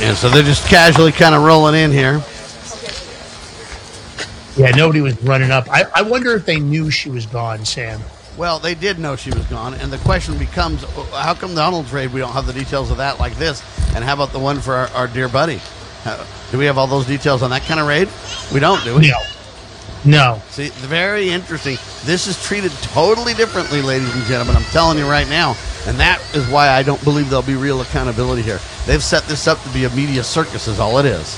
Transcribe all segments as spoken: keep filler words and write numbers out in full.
And so they're just casually kind of rolling in here. Yeah, nobody was running up. I, I wonder if they knew she was gone, Sam. Well, they did know she was gone, and the question becomes, how come Donald's raid, we don't have the details of that like this? And how about the one for our, our dear buddy? Uh, do we have all those details on that kind of raid? We don't, do we? No. No. See, very interesting. This is treated totally differently, ladies and gentlemen. I'm telling you right now. And that is why I don't believe there'll be real accountability here. They've set this up to be a media circus is all it is.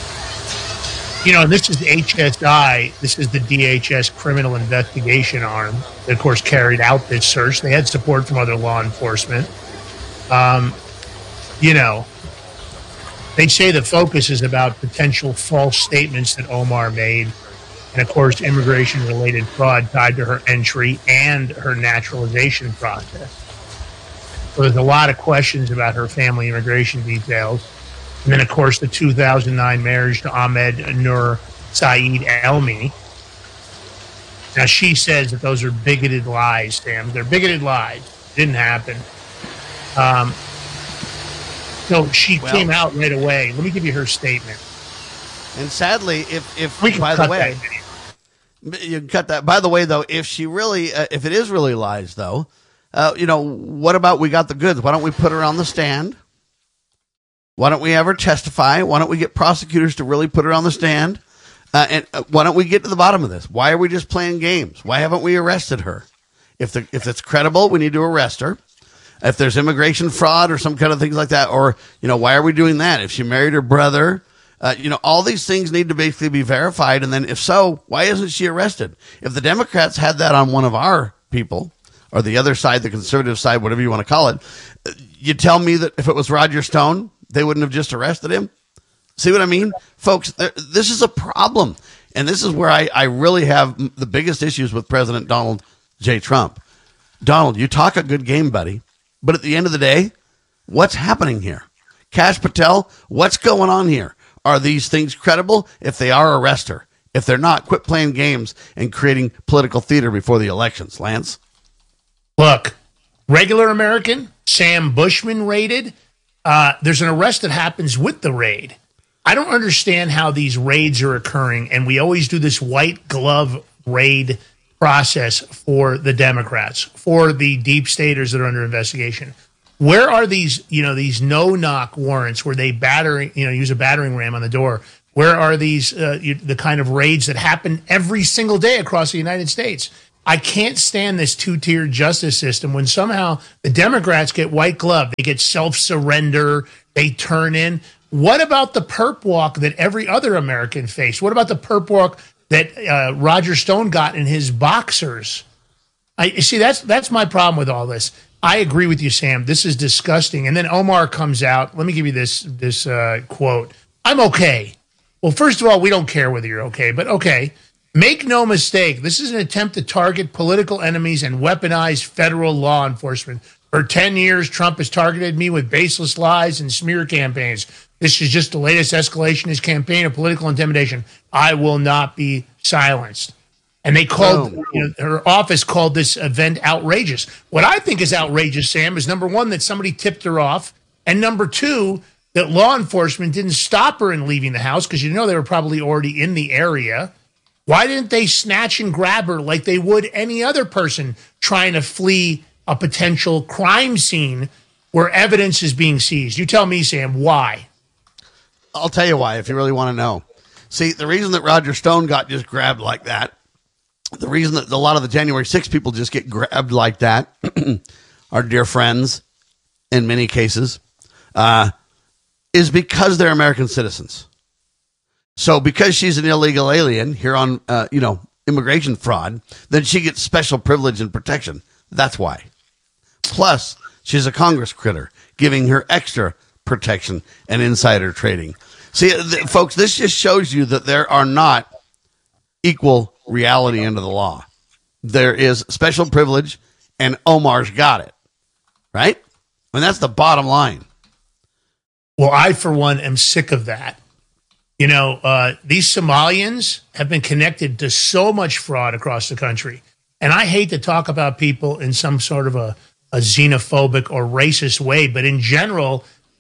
You know, this is H S I. This is the D H S criminal investigation arm that, of course, carried out this search. They had support from other law enforcement. Um, you know, they say the focus is about potential false statements that Omar made. And, of course, immigration-related fraud tied to her entry and her naturalization process. So there's a lot of questions about her family immigration details. And then, of course, the two thousand nine marriage to Ahmed Nur Saeed Elmi. Now, she says that those are bigoted lies, Sam. They're bigoted lies. Didn't happen. Um, so she well, came out right away. Let me give you her statement. And sadly, if, if we can by cut the way, that you can cut that. By the way, though, if she really, uh, if it is really lies, though, uh, you know, what about we got the goods? Why don't we put her on the stand? Why don't we have her testify? Why don't we get prosecutors to really put her on the stand? Uh, and uh, why don't we get to the bottom of this? Why are we just playing games? Why haven't we arrested her? If the, if it's credible, we need to arrest her. If there's immigration fraud or some kind of things like that, or, you know, why are we doing that? If she married her brother, uh, you know, all these things need to basically be verified. And then if so, why isn't she arrested? If the Democrats had that on one of our people, or the other side, the conservative side, whatever you want to call it, you tell me that if it was Roger Stone, they wouldn't have just arrested him? See what I mean? Folks, there, this is a problem. And this is where I, I really have the biggest issues with President Donald J. Trump. Donald, you talk a good game, buddy. But at the end of the day, what's happening here? Kash Patel, what's going on here? Are these things credible? If they are, arrest her. If they're not, quit playing games and creating political theater before the elections. Lance? Look, regular American, Sam Bushman raided. Uh, there's an arrest that happens with the raid. I don't understand how these raids are occurring, and we always do this white glove raid process for the Democrats, for the deep staters that are under investigation. Where are these, you know, these no-knock warrants where they batter, you know, use a battering ram on the door? Where are these, uh, you, the kind of raids that happen every single day across the United States? I can't stand this two-tiered justice system when somehow the Democrats get white glove, they get self-surrender, they turn in. What about the perp walk that every other American faced? What about the perp walk that uh, Roger Stone got in his boxers? I you see. That's that's my problem with all this. I agree with you, Sam. This is disgusting. And then Omar comes out. Let me give you this this uh, quote. I'm okay. Well, first of all, we don't care whether you're okay, but okay. Make no mistake, this is an attempt to target political enemies and weaponize federal law enforcement. For ten years, Trump has targeted me with baseless lies and smear campaigns. This is just the latest escalation in his campaign of political intimidation. I will not be silenced. And they called, oh. you know, her office called this event outrageous. What I think is outrageous, Sam, is number one, that somebody tipped her off, and number two, that law enforcement didn't stop her in leaving the house, because you know they were probably already in the area. Why didn't they snatch and grab her like they would any other person trying to flee a potential crime scene where evidence is being seized? You tell me, Sam, why? I'll tell you why, if you really want to know. See, the reason that Roger Stone got just grabbed like that, the reason that a lot of the January sixth people just get grabbed like that, our dear friends, in many cases, uh, is because they're American citizens. So because she's an illegal alien here on, uh, you know, immigration fraud, then she gets special privilege and protection. That's why. Plus, she's a Congress critter, giving her extra protection and insider trading. See, th- folks, this just shows you that there are not equal reality under the law. There is special privilege, and Omar's got it, right? And that's the bottom line. Well, I, for one, am sick of that. You know, uh, these Somalians have been connected to so much fraud across the country. And I hate to talk about people in some sort of a, a xenophobic or racist way, but in general,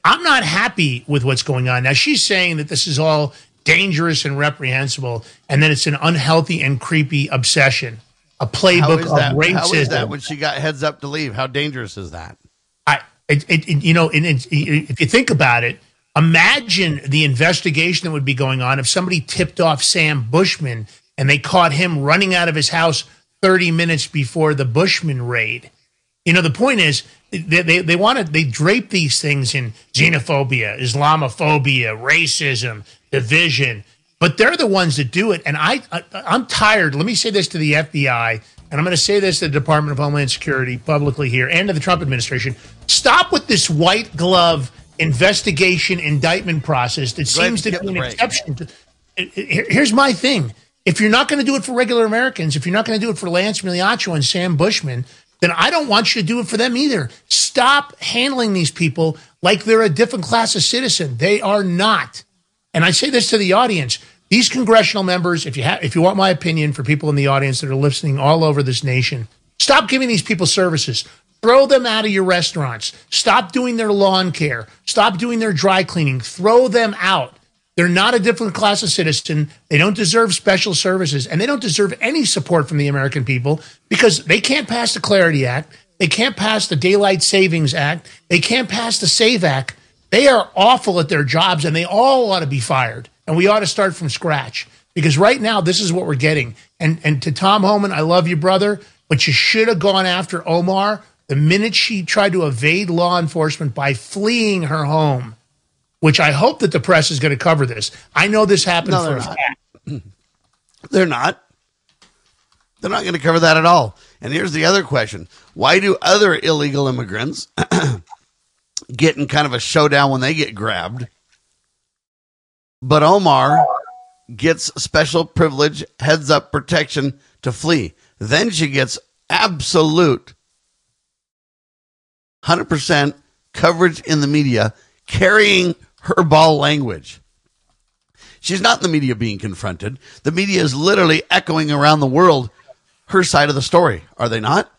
I'm not happy with what's going on. Now, she's saying that this is all dangerous and reprehensible, and that it's an unhealthy and creepy obsession, a playbook of that? racism. How is that when she got heads up to leave? How dangerous is that? I, it, it, it, you know, it, it, if you think about it, imagine the investigation that would be going on if somebody tipped off Sam Bushman and they caught him running out of his house thirty minutes before the Bushman raid. You know, the point is, they they, they want to they drape these things in xenophobia, Islamophobia, racism, division, but they're the ones that do it. And I, I I'm tired. Let me say this to the F B I, and I'm going to say this to the Department of Homeland Security publicly here, and to the Trump administration. Stop with this white glove investigation indictment process that seems to be an exception to. Here's my thing: if you're not going to do it for regular Americans, if you're not going to do it for Lance Migliaccio and Sam Bushman, then I don't want you to do it for them either. Stop handling these people like they're a different class of citizen. They are not. And I say this to the audience: these congressional members, if you have, if you want my opinion, for people in the audience that are listening all over this nation, stop giving these people services. Throw them out of your restaurants. Stop doing their lawn care. Stop doing their dry cleaning. Throw them out. They're not a different class of citizen. They don't deserve special services, and they don't deserve any support from the American people because they can't pass the Clarity Act. They can't pass the Daylight Savings Act. They can't pass the SAVE Act. They are awful at their jobs, and they all ought to be fired. And we ought to start from scratch because right now this is what we're getting. And and to Tom Homan, I love you, brother, but you should have gone after Omar the minute she tried to evade law enforcement by fleeing her home, which I hope that the press is going to cover this. I know this happened no, for a fact. They're not. They're not going to cover that at all. And here's the other question. Why do other illegal immigrants get in kind of a showdown when they get grabbed, but Omar gets special privilege, heads up protection to flee? Then she gets absolute one hundred percent coverage in the media, carrying her ball language. She's not in the media being confronted. The media is literally echoing around the world her side of the story. Are they not?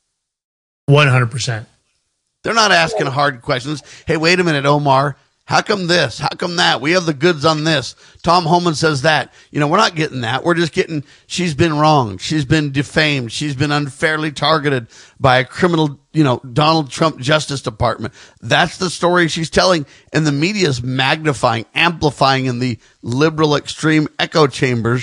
one hundred percent. They're not asking hard questions. Hey, wait a minute, Omar. How come this? How come that? We have the goods on this. Tom Homan says that. You know, we're not getting that. We're just getting, she's been wronged. She's been defamed. She's been unfairly targeted by a criminal, you know, Donald Trump Justice Department. That's the story she's telling. And the media is magnifying, amplifying in the liberal extreme echo chambers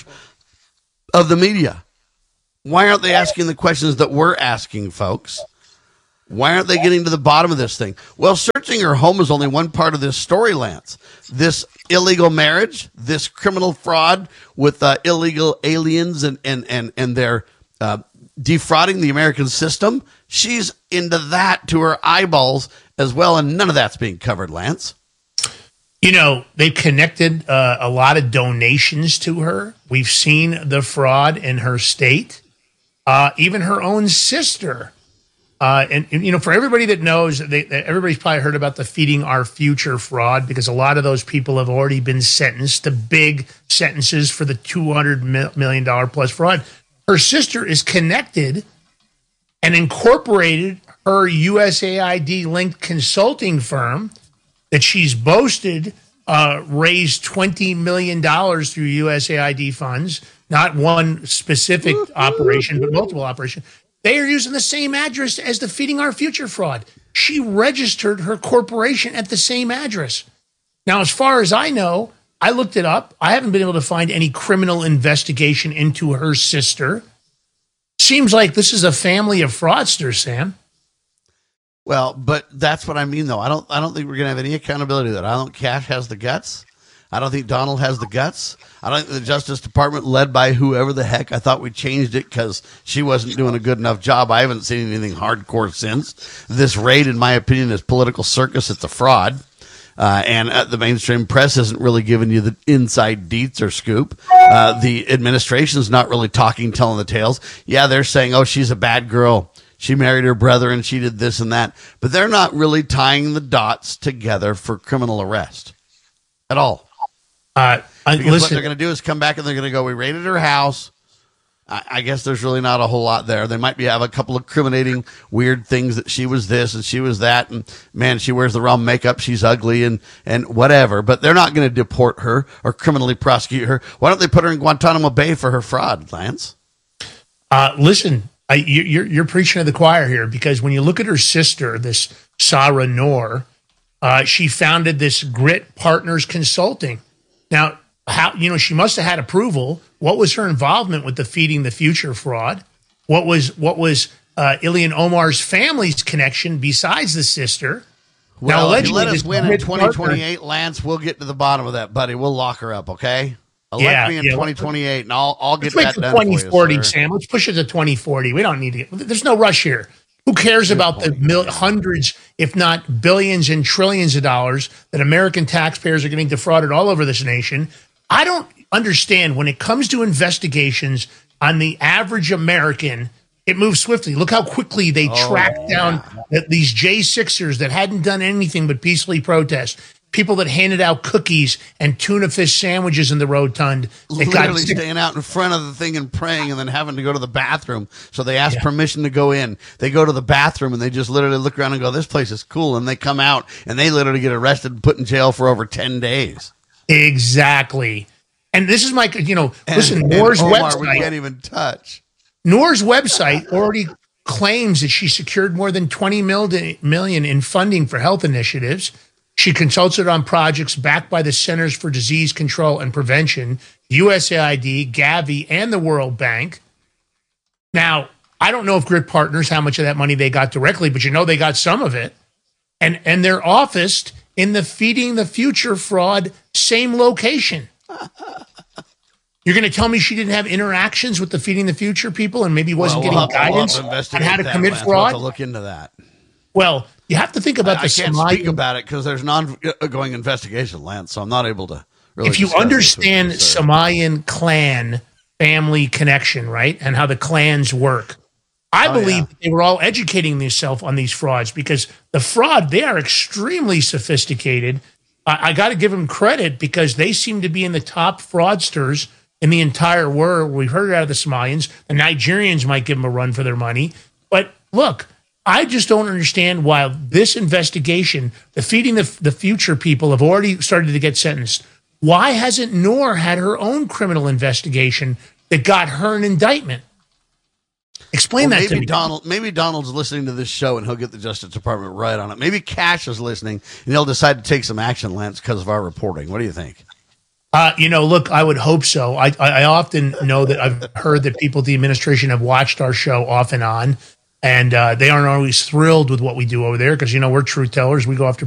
of the media. Why aren't they asking the questions that we're asking, folks? Why aren't they getting to the bottom of this thing? Well, searching her home is only one part of this story, Lance. This illegal marriage, this criminal fraud with uh, illegal aliens and, and, and, and their uh, defrauding the American system. She's into that to her eyeballs as well, and none of that's being covered, Lance. You know, they've connected uh, a lot of donations to her. We've seen the fraud in her state. Uh, even her own sister. Uh, and, and, you know, for everybody that knows, they, everybody's probably heard about the Feeding Our Future fraud because a lot of those people have already been sentenced to big sentences for the two hundred million dollars plus fraud. Her sister is connected and incorporated her U S A I D-linked consulting firm that she's boasted uh, raised twenty million dollars through U S A I D funds, not one specific operation, but multiple operations. They are using the same address as the Feeding Our Future fraud. She registered her corporation at the same address. Now, as far as I know, I looked it up. I haven't been able to find any criminal investigation into her sister. Seems like this is a family of fraudsters, Sam. Well, but that's what I mean, though. I don't. I don't think we're going to have any accountability there. I don't. Cash has the guts. I don't think Donald has the guts. I don't think the Justice Department, led by whoever the heck, I thought we changed it because she wasn't doing a good enough job. I haven't seen anything hardcore since. This raid, in my opinion, is political circus. It's a fraud. Uh, and uh, the mainstream press isn't really giving you the inside deets or scoop. Uh, the administration's not really talking, telling the tales. Yeah, they're saying, oh, she's a bad girl. She married her brother and she did this and that. But they're not really tying the dots together for criminal arrest at all. Uh, I, because listen, what they're going to do is come back and they're going to go, we raided her house. I, I guess there's really not a whole lot there. They might be have a couple of incriminating weird things that she was this and she was that, and man, she wears the wrong makeup, she's ugly, and and whatever. But they're not going to deport her or criminally prosecute her. Why don't they put her in Guantanamo Bay for her fraud, Lance? Uh, listen, I, you, you're you're preaching to the choir here, because when you look at her sister, this Sarah Noor, uh, she founded this Grit Partners Consulting. Now, how you know she must have had approval. What was her involvement with the Feeding the Future fraud? What was what was uh, Ilhan Omar's family's connection besides the sister? Well, now, if you let us win in Grit twenty twenty-eight, partner, Lance, we'll get to the bottom of that, buddy. We'll lock her up, okay? Elect Yeah, me in yeah. twenty twenty-eight, and I'll I'll get Let's that make done it twenty forty, for you, sir. Sam. Let's push it to twenty forty. We don't need to get. There's no rush here. Who cares about the mil, hundreds, if not billions and trillions of dollars that American taxpayers are getting defrauded all over this nation? I don't understand when it comes to investigations on the average American. It moves swiftly. Look how quickly they Oh, tracked yeah. down that these J sixers that hadn't done anything but peacefully protest. People that handed out cookies and tuna fish sandwiches in the rotund. That got Literally staying out in front of the thing and praying, and then having to go to the bathroom. So they ask Yeah. permission to go in. They go to the bathroom, and they just literally look around and go, "This place is cool." And they come out, and they literally get arrested and put in jail for over ten days. Exactly. And this is my, you know, And, listen, and Noor's Omar, we website, can't even touch. Noor's website already claims that she secured more than twenty million in funding for health initiatives. She consulted on projects backed by the Centers for Disease Control and Prevention, U S A I D, Gavi, and the World Bank. Now, I don't know if Grit Partners, how much of that money they got directly, but you know they got some of it. And and they're officed in the Feeding the Future fraud same location. You're going to tell me she didn't have interactions with the Feeding the Future people and maybe wasn't Well, we'll getting have to- we'll have guidance to on investigate how to that, commit Lance. We'll have fraud? to look into that. Well, you have to think about I, the I can't Somali- speak about it because there's an ongoing investigation, Lance. So I'm not able to really. If you discuss this with understand you, sir. Somalian clan family connection, right, and how the clans work, I Oh, believe yeah. that they were all educating themselves on these frauds, because the fraud, they are extremely sophisticated. I, I got to give them credit because they seem to be in the top fraudsters in the entire world. We've heard it out of the Somalians. The Nigerians might give them a run for their money. But look, I just don't understand why this investigation, the Feeding the, the Future people have already started to get sentenced. Why hasn't Noor had her own criminal investigation that got her an indictment? Explain Well, that to maybe me. Donald, maybe Donald's listening to this show and he'll get the Justice Department right on it. Maybe Cash is listening and he'll decide to take some action, Lance, because of our reporting. What do you think? Uh, you know, look, I would hope so. I, I I often know that I've heard that people at the administration have watched our show off and on, and uh, they aren't always thrilled with what we do over there because, you know, we're truth tellers. We go after